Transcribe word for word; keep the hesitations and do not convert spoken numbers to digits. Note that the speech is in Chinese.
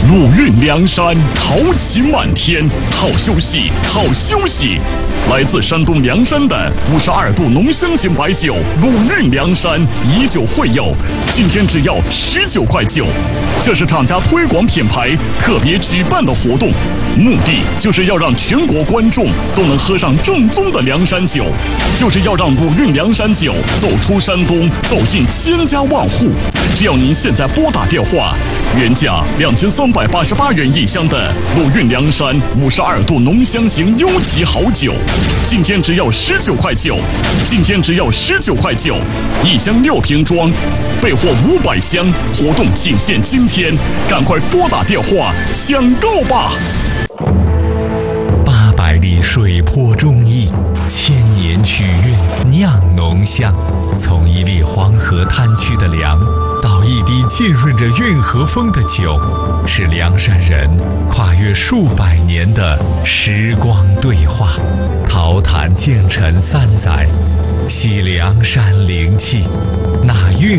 鲁韵梁山，豪情满天，好休息，好休息。来自山东梁山的五十二度浓香型白酒鲁韵梁山以酒会友，今天只要十九块九。这是厂家推广品牌特别举办的活动，目的就是要让全国观众都能喝上正宗的梁山酒，就是要让鲁韵梁山酒走出山东，走进千家万户。只要您现在拨打电话，原价两千三百八十八元一箱的鲁韵梁山五十二度浓香型优级好酒，今天只要十九块九，今天只要十九块九，一箱六瓶装，备货五百箱，活动仅限今天，赶快拨打电话抢购吧！ 八百里水泊忠义，千年曲韵酿浓香。从一粒黄河滩区的粮，到一滴浸润着运河风的酒，是梁山人跨越数百年的时光对话。桃坛建成三载，系梁山灵气，那韵